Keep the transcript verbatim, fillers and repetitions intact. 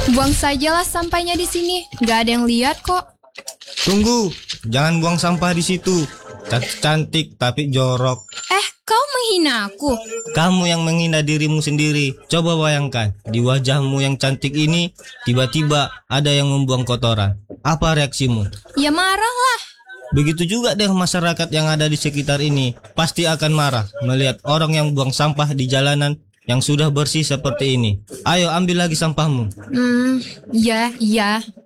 Buang sajalah sampahnya di sini. Gak ada yang lihat kok. Tunggu, jangan buang sampah di situ. Cantik tapi jorok. Eh, kau menghina aku. Kamu yang menghina dirimu sendiri. Coba bayangkan, di wajahmu yang cantik ini, tiba-tiba ada yang membuang kotoran. Apa reaksimu? Ya marahlah. Begitu juga dengan masyarakat yang ada di sekitar ini. Pasti akan marah melihat orang yang buang sampah di jalanan yang sudah bersih seperti ini. Ayo ambil lagi sampahmu. Hmm, ya, ya.